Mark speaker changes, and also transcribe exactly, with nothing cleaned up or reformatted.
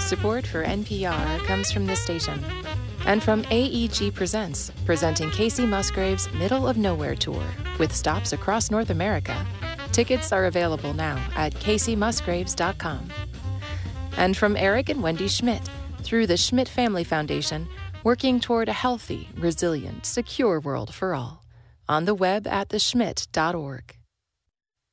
Speaker 1: Support for N P R comes from this station and from A E G Presents, presenting Kacey Musgraves' Middle of Nowhere Tour with stops across North America. Tickets are available now at kacey musgraves dot com. And from Eric and Wendy Schmidt, through the Schmidt Family Foundation, working toward a healthy, resilient, secure world for all. On the web at the schmidt dot org.